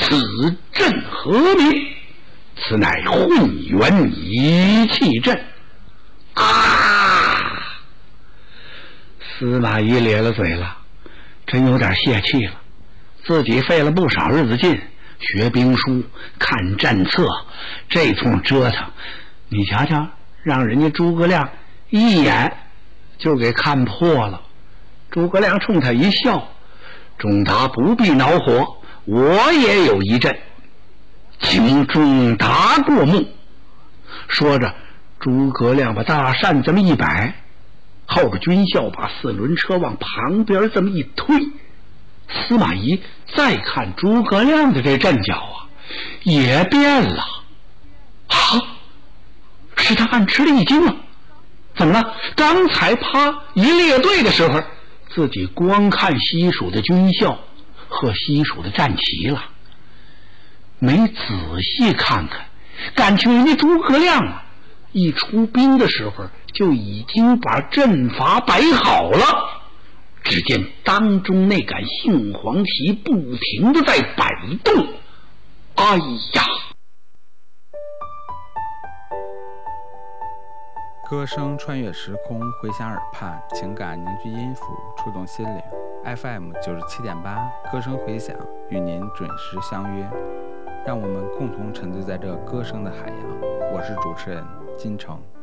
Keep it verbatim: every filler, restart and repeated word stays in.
此阵何名？此乃混元一气阵。啊！司马懿咧了嘴了，真有点泄气了。自己费了不少日子劲，学兵书，看战策，这通折腾，你瞧瞧，让人家诸葛亮一眼就给看破了。诸葛亮冲他一笑，仲达不必恼火，我也有一阵，请仲达过目。说着，诸葛亮把大扇这么一摆，后边军校把四轮车往旁边这么一推。司马懿再看诸葛亮的这阵脚啊，也变了。啊，是他暗吃了一惊啊！怎么了？刚才啪一列队的时候，自己光看西蜀的军校和西蜀的战旗了，没仔细看看，感情人家诸葛亮啊，一出兵的时候就已经把阵法摆好了。只见当中那杆杏黄旗不停地在摆动。哎呀！ 歌声穿越时空，回响耳畔，情感凝聚音符，触动心灵。F M 九十七点八，歌声回响，与您准时相约。让我们共同沉醉在这歌声的海洋。我是主持人金城。